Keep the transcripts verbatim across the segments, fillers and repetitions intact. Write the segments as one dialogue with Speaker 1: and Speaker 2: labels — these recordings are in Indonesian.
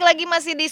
Speaker 1: lagi masih di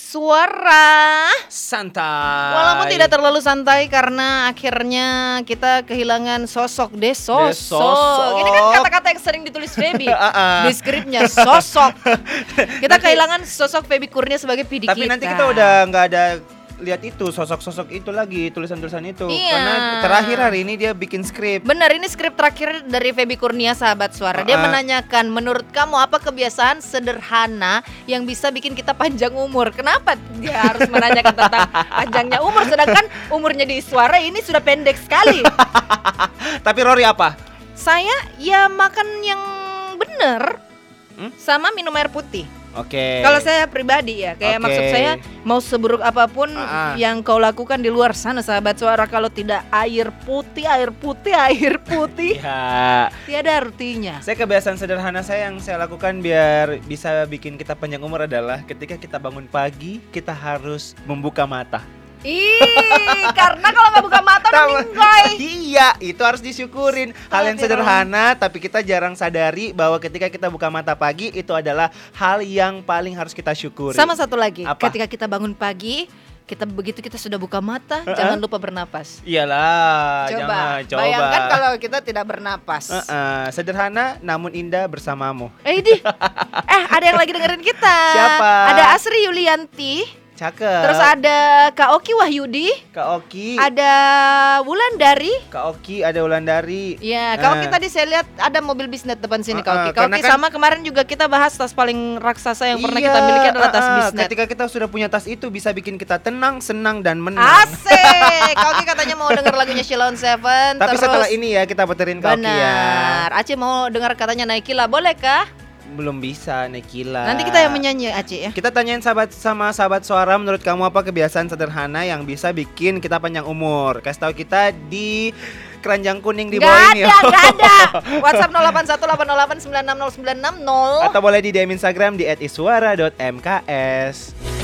Speaker 1: Suara
Speaker 2: Santai.
Speaker 1: Walaupun tidak terlalu santai karena akhirnya kita kehilangan sosok deh sosok.
Speaker 2: Deh, sosok.
Speaker 1: Ini kan kata-kata yang sering ditulis Feby
Speaker 2: Uh-uh.
Speaker 1: di skripnya, sosok. Kita
Speaker 2: Nanti-
Speaker 1: kehilangan sosok Feby Kurnia sebagai P D
Speaker 2: Tapi
Speaker 1: kita.
Speaker 2: nanti kita udah nggak ada lihat itu sosok-sosok itu lagi, tulisan-tulisan itu.
Speaker 1: Iya.
Speaker 2: Karena terakhir hari ini dia bikin skrip.
Speaker 1: Benar, ini skrip terakhir dari Feby Kurnia, sahabat Suara. Dia
Speaker 2: Uh-uh.
Speaker 1: menanyakan, menurut kamu apa kebiasaan sederhana yang bisa bikin kita panjang umur? Kenapa dia harus menanyakan tentang panjangnya umur, sedangkan umurnya di Suara ini sudah pendek sekali?
Speaker 2: Tapi Rory apa?
Speaker 1: Saya ya makan yang bener,
Speaker 2: Hmm?
Speaker 1: sama minum air putih.
Speaker 2: Oke.
Speaker 1: Kalau saya pribadi ya, kayak
Speaker 2: Oke.
Speaker 1: maksud saya mau seburuk apapun
Speaker 2: Uh-uh.
Speaker 1: yang kau lakukan di luar sana, sahabat Suara, kalau tidak air putih, air putih, air putih,
Speaker 2: Ya.
Speaker 1: tiada artinya.
Speaker 2: Saya kebiasaan sederhana saya yang saya lakukan biar bisa bikin kita panjang umur adalah ketika kita bangun pagi, kita harus membuka mata.
Speaker 1: Ih, karena kalau nggak buka mata udah minggoy.
Speaker 2: Iya, itu harus disyukurin. Hal yang
Speaker 1: Tapi
Speaker 2: sederhana tapi kita jarang sadari bahwa ketika kita buka mata pagi itu adalah hal yang paling harus kita syukuri.
Speaker 1: Sama satu lagi,
Speaker 2: Apa?
Speaker 1: ketika kita bangun pagi, kita begitu kita sudah buka mata,
Speaker 2: Uh-uh.
Speaker 1: jangan lupa bernapas.
Speaker 2: Iyalah,
Speaker 1: Coba,
Speaker 2: jangan coba.
Speaker 1: bayangkan kalau kita tidak bernapas.
Speaker 2: Uh-uh, sederhana namun indah bersamamu.
Speaker 1: Eh, di, eh ada yang lagi dengerin kita.
Speaker 2: Siapa?
Speaker 1: Ada Asri Yulianti.
Speaker 2: Cakep.
Speaker 1: Terus ada Kak Oki Wahyudi,
Speaker 2: Kak Oki.
Speaker 1: ada Wulandari.
Speaker 2: Kak Oki, ada Wulandari.
Speaker 1: Ya, Kak Oki
Speaker 2: Eh.
Speaker 1: tadi saya lihat ada mobil bisnet depan sini, Kak
Speaker 2: Uh-uh,
Speaker 1: Oki. Kak
Speaker 2: karena
Speaker 1: Oki
Speaker 2: kan-
Speaker 1: sama kemarin juga kita bahas tas paling raksasa yang pernah
Speaker 2: Iya,
Speaker 1: kita miliki adalah tas
Speaker 2: uh-uh.
Speaker 1: bisnet.
Speaker 2: Ketika kita sudah punya tas itu bisa bikin kita tenang, senang dan menang.
Speaker 1: Asik. Kak Oki katanya mau denger lagunya Shilon Seven.
Speaker 2: Tapi
Speaker 1: terus
Speaker 2: setelah ini ya kita puterin Kak Oki ya.
Speaker 1: benar. Aceh mau dengar katanya Naikila, boleh kah?
Speaker 2: Belum bisa Nekila.
Speaker 1: Nanti kita yang menyanyi Aceh ya.
Speaker 2: Kita tanyain sahabat sama sahabat Suara, menurut kamu apa kebiasaan sederhana yang bisa bikin kita panjang umur? Kasih tahu kita di keranjang kuning di bawah
Speaker 1: Gak
Speaker 2: ini.
Speaker 1: ada, gak ada. WhatsApp nol delapan satu delapan nol delapan sembilan enam nol sembilan enam nol.
Speaker 2: Atau boleh di D M Instagram di et iswara dot m k s.